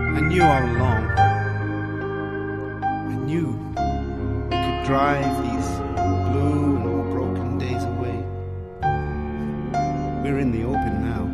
I knew all along. I knew we could drive these blue and broken days away. We're in the open now.